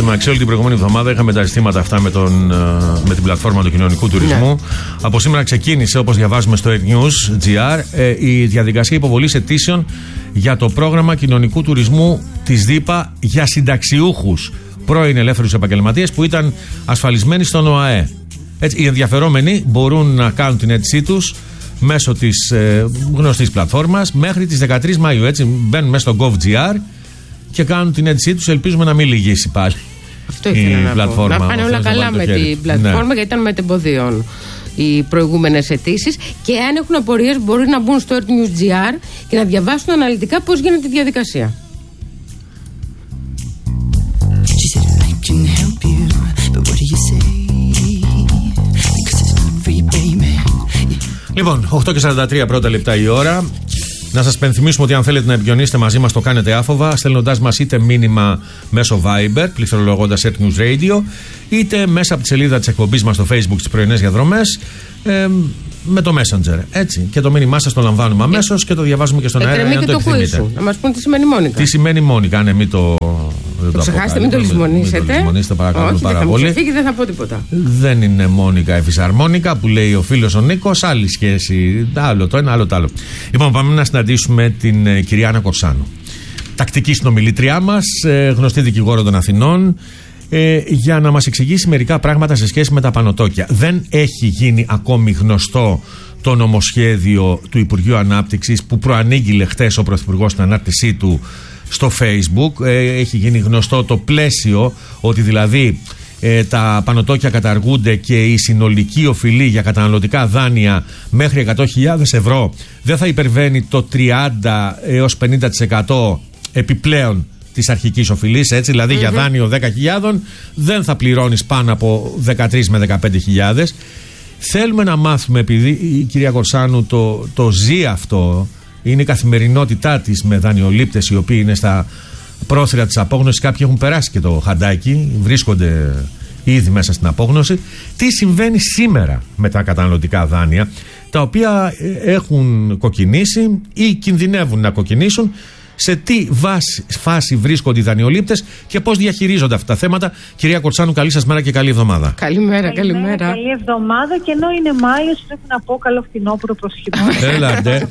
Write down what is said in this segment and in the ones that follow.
Max, όλη την προηγούμενη εβδομάδα είχαμε τα ζητήματα αυτά με την πλατφόρμα του κοινωνικού τουρισμού. Από σήμερα ξεκίνησε, όπως διαβάζουμε στο News.gr, η διαδικασία υποβολής αιτήσεων για το πρόγραμμα κοινωνικού τουρισμού της ΔΥΠΑ για συνταξιούχους πρώην ελεύθερους επαγγελματίες που ήταν ασφαλισμένοι στον ΟΑΕ. Έτσι, οι ενδιαφερόμενοι μπορούν να κάνουν την αίτησή τους μέσω της γνωστής πλατφόρμας μέχρι τις 13 Μαΐου. Έτσι, μπαίνουν μέσα στο gov.gr και κάνουν την αίτησή τους. Ελπίζουμε να μην λυγίσει πάλι αυτό η πλατφόρμα. Να πάνε όλα καλά με την πλατφόρμα, γιατί ήταν μετεμποδίων οι προηγούμενες αιτήσεις. Και αν έχουν απορίες, μπορεί να μπουν στο News.gr και να διαβάσουν αναλυτικά πώς γίνεται η διαδικασία. Λοιπόν, 8:43 πρώτα λεπτά η ώρα. Να σας πενθυμίσουμε ότι αν θέλετε να επικοινωνήσετε μαζί μας, το κάνετε άφοβα, στέλνοντάς μας είτε μήνυμα μέσω Viber, πληκτρολογώντας Earth News Radio, είτε μέσα από τη σελίδα της εκπομπής μας στο Facebook στις πρωινές διαδρομές, με το Messenger. Έτσι. Και το μήνυμά σας το λαμβάνουμε αμέσως και το διαβάζουμε και στον αέρα. Αν το επιθυμείτε. Να μας πούν τι σημαίνει Μόνικα. Τι σημαίνει Μόνικα, ναι, μην το. Το ξεχάσετε, μην το λησμονήσετε. Λησμονήσετε, παρακαλώ πάρα πολύ. Όχι, δεν θα πω τίποτα. Δεν είναι Μόνικα εφησαρμόνικα που λέει ο φίλος ο Νίκος, άλλη σχέση. Άλλο το ένα, άλλο το άλλο. Λοιπόν, πάμε να συναντήσουμε την κυρία Άννα Κορσάνου. Τακτική συνομιλήτριά μας, γνωστή δικηγόρο των Αθηνών, για να μας εξηγήσει μερικά πράγματα σε σχέση με τα πανωτόκια. Δεν έχει γίνει ακόμη γνωστό το νομοσχέδιο του Υπουργείου Ανάπτυξης που προανήγγειλε χτες ο Πρωθυπουργός στην ανάρτησή του στο Facebook. Έχει γίνει γνωστό το πλαίσιο, ότι δηλαδή τα πανωτόκια καταργούνται και η συνολική οφειλή για καταναλωτικά δάνεια μέχρι 100.000 ευρώ δεν θα υπερβαίνει το 30 έως 50% επιπλέον της αρχικής οφειλής, έτσι, δηλαδή για δάνειο 10.000 δεν θα πληρώνεις πάνω από 13 με 15.000. Θέλουμε να μάθουμε, επειδή η κυρία Κορσάνου το ζει αυτό, είναι η καθημερινότητά της με δανειολήπτες οι οποίοι είναι στα πρόθυρα της απόγνωσης, κάποιοι έχουν περάσει και το χαντάκι, βρίσκονται ήδη μέσα στην απόγνωση. Τι συμβαίνει σήμερα με τα καταναλωτικά δάνεια, τα οποία έχουν κοκκινήσει ή κινδυνεύουν να κοκκινήσουν, σε τι φάση βρίσκονται οι δανειολήπτες και πώς διαχειρίζονται αυτά τα θέματα. Κυρία Κορσάνου, καλή σας μέρα και καλή εβδομάδα. Καλημέρα. Καλή εβδομάδα, και ενώ είναι Μάιος πρέπει να πω καλό φθινόπωρο προς χειμώνα. Έλατε.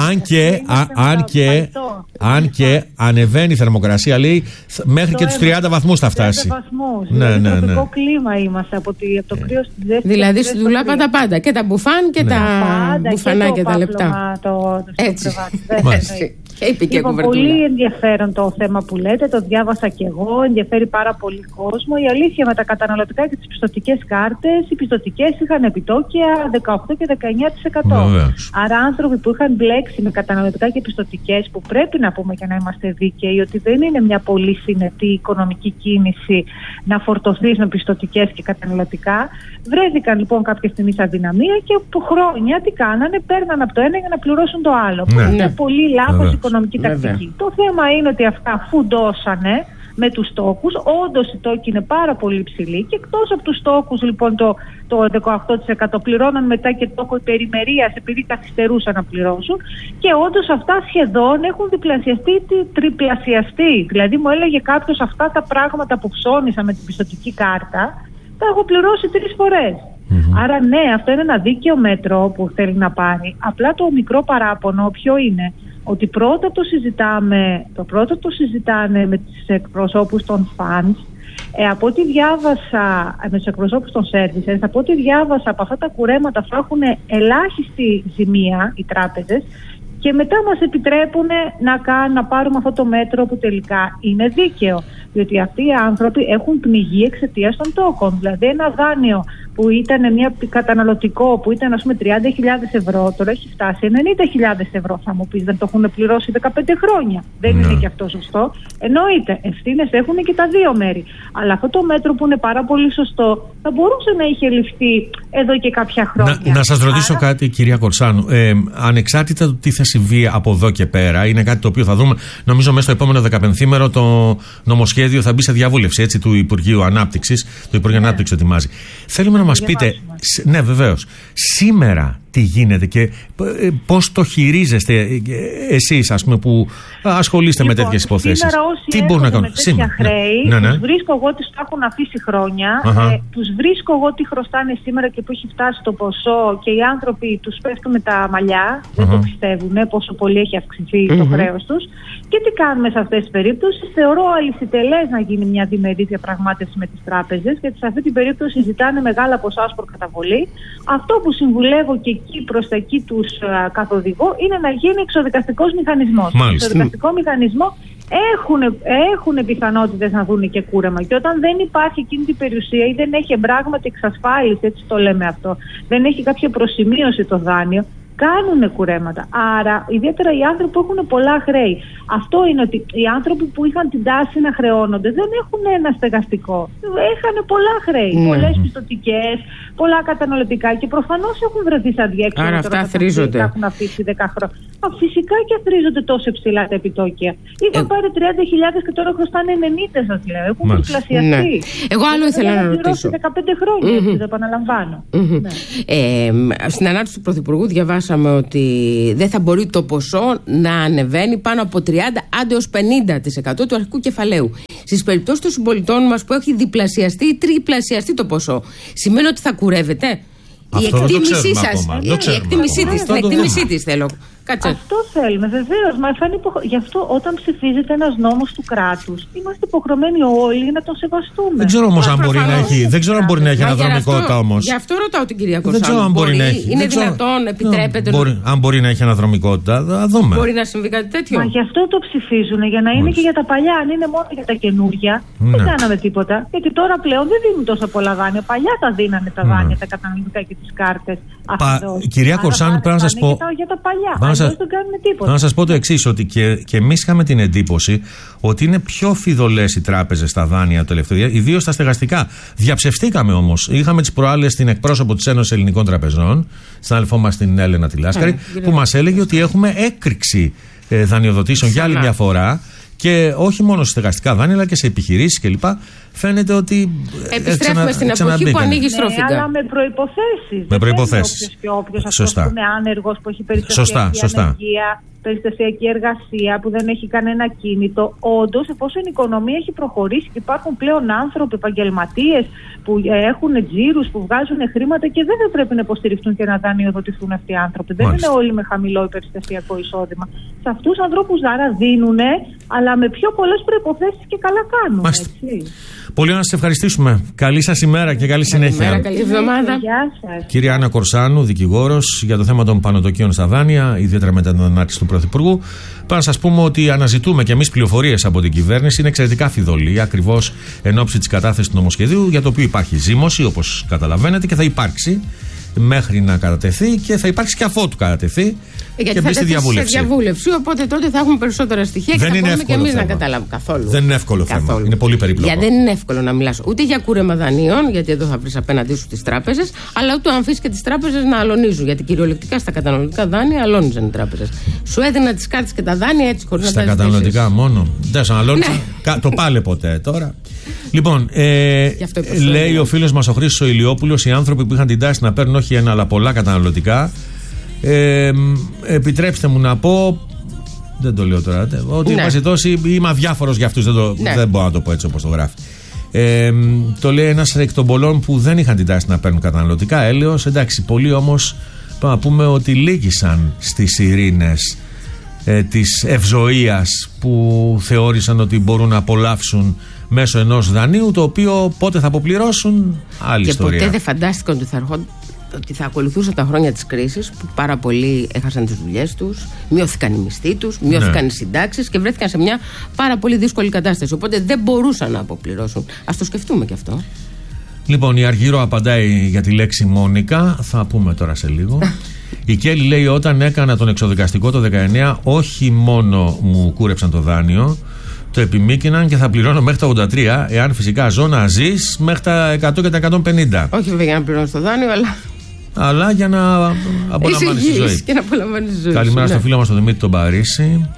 Αν και ανεβαίνει η θερμοκρασία, λέει, μέχρι και τους 30 βαθμούς θα φτάσει. 30 βαθμούς. Ναι. Τοπικό κλίμα είμαστε από το κρύο στη ζέστη. Δηλαδή στη δουλάπα τα πάντα. Και τα μπουφάν και τα μπουφανάκια τα λεπτά. Έτσι. Λοιπόν, πολύ ενδιαφέρον το θέμα που λέτε, το διάβασα και εγώ, ενδιαφέρει πάρα πολύ κόσμο. Η αλήθεια με τα καταναλωτικά και τις πιστωτικές κάρτες, οι πιστωτικές είχαν επιτόκια 18 και 19%. Άρα άνθρωποι που είχαν μπλέξει με καταναλωτικά και πιστωτικές, που πρέπει να πούμε και να είμαστε δίκαιοι ότι δεν είναι μια πολύ συνετή οικονομική κίνηση να φορτωθείς με πιστωτικές και καταναλωτικά, βρέθηκαν λοιπόν κάποια στιγμή σε αδυναμία και από χρόνια τι κάνανε, παίρναν από το ένα για να πληρώσουν το άλλο. Που είναι πολύ λάθος οικονομική τακτική. Το θέμα είναι ότι αυτά φουντώσανε με τους τόκους. Όντως οι τόκοι είναι πάρα πολύ ψηλοί και εκτός από τους τόκους λοιπόν το 18% πληρώναν μετά και τόκο υπερημερίας επειδή καθυστερούσαν να πληρώσουν, και όντως αυτά σχεδόν έχουν διπλασιαστεί ή τριπλασιαστεί. Δηλαδή μου έλεγε κάποιος, αυτά τα πράγματα που ψώνισα με την πιστωτική κάρτα τα έχω πληρώσει 3 φορές. Άρα ναι, αυτό είναι ένα δίκαιο μέτρο που θέλει να πάρει. Απλά το μικρό παράπονο ποιο είναι? Ότι πρώτα το συζητάνε με τις εκπροσώπους των funds, από ό,τι διάβασα, με τους εκπροσώπους των services, από ό,τι διάβασα, από αυτά τα κουρέματα θα έχουν ελάχιστη ζημία οι τράπεζες και μετά μας επιτρέπουν να πάρουμε αυτό το μέτρο που τελικά είναι δίκαιο. Διότι αυτοί οι άνθρωποι έχουν πνιγεί εξαιτίας των τόκων. Δηλαδή ένα δάνειο που ήταν μια καταναλωτικό που ήταν ας πούμε 30.000 ευρώ, τώρα έχει φτάσει 90.000 ευρώ. Θα μου πεις, δεν το έχουν πληρώσει 15 χρόνια. Δεν είναι και αυτό σωστό. Εννοείται, ευθύνες έχουν και τα δύο μέρη. Αλλά αυτό το μέτρο που είναι πάρα πολύ σωστό θα μπορούσε να είχε ληφθεί εδώ και κάποια χρόνια. Να σας ρωτήσω κάτι, κυρία Κορσάνου. Ανεξάρτητα του τι θα συμβεί από εδώ και πέρα, είναι κάτι το οποίο θα δούμε. Νομίζω μέσα στο επόμενο 15μηνο το νομοσχέδιο θα μπει σε διαβούλευση, έτσι, του Υπουργείου Ανάπτυξης. Το Υπουργείο Ανάπτυξης ετοιμάζει. Θέλουμε να μας πείτε, Ναι, βεβαίως. Σήμερα τι γίνεται και πώς το χειρίζεστε εσείς, ας πούμε, που ασχολείστε με τέτοιες υποθέσεις? Σήμερα όσοι τι μπορούν να κάνουν σήμερα χρέη, τους βρίσκω εγώ ότι το έχουν αφήσει χρόνια, τους βρίσκω εγώ ότι χρωστάνε σήμερα και που έχει φτάσει το ποσό και οι άνθρωποι τους πέφτουν με τα μαλλιά, δεν το πιστεύουν πόσο πολύ έχει αυξηθεί το χρέος τους. Και τι κάνουμε σε αυτές τις περίπτωσεις? Θεωρώ αληθιτελές να γίνει μια διμερή διαπραγμάτευση με τις τράπεζες, γιατί σε αυτή την περίπτωση ζητάνε μεγάλα ποσά ως προκαταβολή. Αυτό που συμβουλεύω και εκεί προς τα εκεί τους καθοδηγώ είναι να γίνει εξοδικαστικός μηχανισμός. Στο εξοδικαστικό μηχανισμό έχουν πιθανότητες να δουν και κούρεμα. Και όταν δεν υπάρχει εκείνη την περιουσία ή δεν έχει εμπράγματη εξασφάλιση, έτσι το λέμε αυτό, δεν έχει κάποια προσημείωση το δάνειο, κάνουν κουρέματα. Άρα, ιδιαίτερα οι άνθρωποι που έχουν πολλά χρέη. Αυτό είναι ότι οι άνθρωποι που είχαν την τάση να χρεώνονται δεν έχουν ένα στεγαστικό. Είχαν πολλά χρέη. Πολλές πιστωτικές, πολλά καταναλωτικά και προφανώς έχουν βρεθεί σαν διέξοδο. Άρα αυτά θρίζονται. Έχουν αφήσει 10 χρόνια. Φυσικά και θρίζονται τόσο ψηλά τα επιτόκια. Είχαν πάρει 30.000 και τώρα χρωστάνε 90, σας λέω. Έχουν διπλασιαστεί. Εγώ άλλο ήθελα να ρωτήσω. 15 χρόνια, έτσι το επαναλαμβάνω. Στην ανάρτηση του Πρωθυπουργού διαβάσαμε ότι δεν θα μπορεί το ποσό να ανεβαίνει πάνω από 30 άντε ως 50% του αρχικού κεφαλαίου. Στις περιπτώσεις των συμπολιτών μας που έχει διπλασιαστεί ή τριπλασιαστεί το ποσό, σημαίνει ότι θα κουρεύεται? Η εκτίμησή σας, την εκτίμησή της θέλω. Κάτσε. Αυτό θέλουμε, βεβαίως. Γι' αυτό όταν ψηφίζεται ένας νόμος του κράτους, είμαστε υποχρεωμένοι όλοι να τον σεβαστούμε. Δεν ξέρω όμως αν μπορεί να έχει, αναδρομικότητα όμως. Γι' αυτό ρωτάω την κυρία Κορσάνου. Δεν ξέρω αν μπορεί να έχει. Είναι δυνατόν, επιτρέπεται? Αν μπορεί να έχει αναδρομικότητα, θα δούμε. Μπορεί να συμβεί κάτι τέτοιο? Μα γι' αυτό το ψηφίζουν, για να είναι και για τα παλιά. Αν είναι μόνο για τα καινούργια, δεν κάναμε τίποτα. Γιατί τώρα πλέον δεν δίνουν τόσα πολλά δάνεια. Παλιά τα δίνανε τα δάνεια, τα καταναλωτικά και τις κάρτες. Κυρία Κορσάνου, πρέπει να σας πω. Να σας πω το εξής, ότι και εμείς είχαμε την εντύπωση ότι είναι πιο φιδωλές οι τράπεζες στα δάνεια το τελευταίο, ιδίως στα στεγαστικά. Διαψευστήκαμε όμως. Είχαμε τις προάλλες την εκπρόσωπο της Ένωσης Ελληνικών Τραπεζών, στην αδελφό μας την Έλενα Τηλάσκαρη, που μας έλεγε ότι έχουμε έκρηξη δανειοδοτήσεων για άλλη μια φορά. Και όχι μόνο σε στεγαστικά δάνεια, αλλά και σε επιχειρήσεις κλπ. Φαίνεται ότι. Επιστρέφουμε στην εποχή που ανοίγει στροφικά. Ναι, αλλά με προϋποθέσεις. Με προϋποθέσεις. Σωστά. Αυτό που είναι άνεργος, που έχει περιστασιακή ανεργία, περιστασιακή εργασία, που δεν έχει κανένα κίνητο. Όντως, εφόσον η οικονομία έχει προχωρήσει και υπάρχουν πλέον άνθρωποι, επαγγελματίες που έχουν τζίρους, που βγάζουν χρήματα και δεν θα πρέπει να υποστηριχτούν και να δανειοδοτηθούν αυτοί οι άνθρωποι. Δεν είναι όλοι με χαμηλό υπεριστασιακό εισόδημα. Σε αυτούς τους ανθρώπους άρα δίνουν, αλλά με πιο πολλές προϋποθέσεις και καλά κάνουν. Πολύ να σας ευχαριστήσουμε. Καλή σας ημέρα και καλή συνέχεια. Καλή εβδομάδα. Κυρία Άννα Κορσάνου, δικηγόρος για το θέμα των πανωτοκίων στα δάνεια, ιδιαίτερα μετά την ανάρτηση του Πρωθυπουργού. Πάμε να σας πούμε ότι αναζητούμε και εμείς πληροφορίες από την κυβέρνηση. Είναι εξαιρετικά φιδωλή, ακριβώς εν ώψη της κατάθεσης του νομοσχεδίου, για το οποίο υπάρχει ζήμωση, όπως καταλαβαίνετε, και θα υπάρξει μέχρι να κατατεθεί και θα υπάρξει και αφότου κατατεθεί. Γιατί και θα τεθεί σε διαβούλευση, οπότε τότε θα έχουμε περισσότερα στοιχεία και θα μπορούμε και εμείς να καταλάβουμε. Καθόλου. Δεν είναι εύκολο θέμα. Είναι πολύ περίπλοκο. Γιατί δεν είναι εύκολο να μιλάς ούτε για κούρεμα δανείων, γιατί εδώ θα βρεις απέναντί σου τις τράπεζες, αλλά ούτε αν αφήσεις και τις τράπεζες να αλωνίζουν. Γιατί κυριολεκτικά στα καταναλωτικά δάνεια αλώνιζαν οι τράπεζες. Σου έδιναν τις κάρτες και τα δάνεια έτσι χωρίς να τα ζητήσεις. Στα καταναλωτικά μόνο. Δεν σου αλώνιζαν. Το πάλε ποτέ τώρα. Λοιπόν, λέει ο φίλος μας ο Χρήστος ο Ηλιόπουλος, οι άνθρωποι που είχαν την τάση να παίρνουν όχι ένα αλλά πολλά καταναλωτικά. Επιτρέψτε μου να πω, δεν το λέω τώρα, ότι είμαι αδιάφορος για αυτούς, δεν μπορώ να το πω έτσι όπως το γράφει. Το λέει ένας εκ των πολλών που δεν είχαν την τάση να παίρνουν καταναλωτικά έλεος. Εντάξει, πολλοί όμως πάμε να πούμε ότι λύγησαν στις ειρήνες της ευζοίας που θεώρησαν ότι μπορούν να απολαύσουν μέσω ενός δανείου, το οποίο πότε θα αποπληρώσουν, άλλη και ιστορία. Και ποτέ δεν φαντάστηκαν ότι θα ακολουθούσαν τα χρόνια της κρίσης, που πάρα πολλοί έχασαν τις δουλειές τους, μειώθηκαν οι μισθοί τους, μειώθηκαν οι συντάξεις και βρέθηκαν σε μια πάρα πολύ δύσκολη κατάσταση. Οπότε δεν μπορούσαν να αποπληρώσουν. Ας το σκεφτούμε κι αυτό. Λοιπόν, η Αργύρο απαντάει για τη λέξη Μόνικα. Θα πούμε τώρα σε λίγο. Η Κέλλη λέει: όταν έκανα τον εξοδικαστικό το 19, όχι μόνο μου κούρεψαν το δάνειο, το επιμήκυναν και θα πληρώνω μέχρι τα 83, εάν φυσικά ζω να ζεις μέχρι τα 100 και τα 150. Όχι βέβαια για να πληρώνεις το δάνειο, αλλά για να απολαμβάνεις τη ζωή. Και να απολαμβάνεις τη ζωή. Καλημέρα στο φίλο μας τον Δημήτρη τον Παρίσι.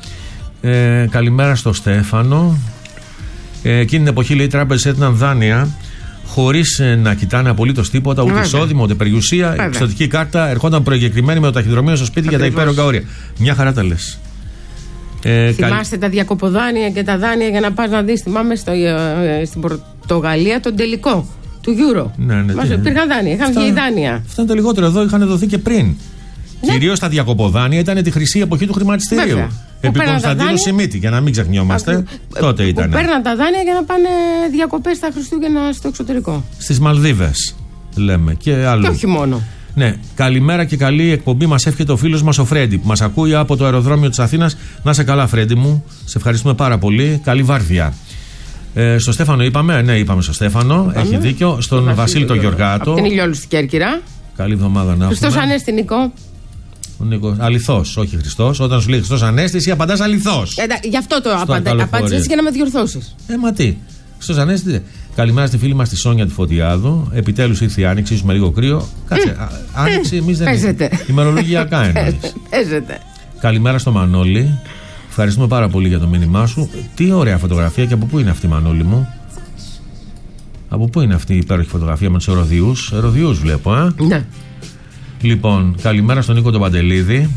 Καλημέρα στο Στέφανο. Εκείνη την εποχή, λέει, οι τράπεζες έδιναν δάνεια χωρίς να κοιτάνε απολύτως τίποτα, ούτε εισόδημα, ούτε περιουσία. Η πιστωτική κάρτα ερχόταν προεγκεκριμένη με το ταχυδρομείο στο σπίτι για τα υπέρογκα όρια. Μια χαρά τα λες. Θυμάστε τα διακοποδάνεια και τα δάνεια για να πας να δεις? Θυμάμαι στην Πορτογαλία τον τελικό του Euro. Ναι, υπήρχαν δάνεια, είχαν βγει δάνεια. Αυτά είναι το λιγότερο. Εδώ είχαν δοθεί και πριν. Ναι. Κυρίως τα διακοποδάνεια ήταν τη χρυσή εποχή του χρηματιστηρίου. Επί Κωνσταντίνου Σιμίτη, για να μην ξεχνιόμαστε. Τότε ήταν. Παίρναν τα δάνεια για να πάνε διακοπές τα Χριστούγεννα στο εξωτερικό. Στις Μαλδίβες, λέμε. Και αλλού. Και όχι μόνο. Ναι, καλημέρα και καλή εκπομπή. Μας εύχεται ο φίλος μας ο Φρέντι που μας ακούει από το αεροδρόμιο της Αθήνας. Να σε καλά, Φρέντι μου. Σε ευχαριστούμε πάρα πολύ. Καλή βάρδια. Στο Στέφανο είπαμε. Ναι, είπαμε στο Στέφανο. Έχει δίκιο. Στον Βασίλη τον Γεωργάτο. Από την Ηλιόλου στην Κέρκυρα. Καλή εβδομάδα να έχουμε. Χριστός Ανέστη, Νικό. Αληθώς, όχι Χριστός. Όταν σου λέει Χριστός Ανέστη, απαντάς αληθώς. Γι' αυτό το απάντησες για να με διορθώσεις. Μα τι. Χριστός Ανέστη. Καλημέρα στη φίλη μας τη Σόνια τη Φωτιάδου. Επιτέλους ήρθε η Άνοιξη, ίσως με λίγο κρύο. Κάτσε. Άνοιξη, εμείς δεν είναι. Ημερολογιακά εννοείς. Καλημέρα στο Μανώλη. Ευχαριστούμε πάρα πολύ για το μήνυμά σου. Τι ωραία φωτογραφία, και από πού είναι αυτή, Μανώλη μου? Από πού είναι αυτή η υπέροχη φωτογραφία με τους ερωδιούς? Ερωδιούς βλέπω, Ναι. Λοιπόν, καλημέρα στον Νίκο τον Παντελίδη.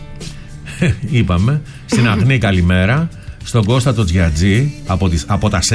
Είπαμε. Στην Αγνή καλημέρα. Στον Κώστα τον Τζιατζή από τα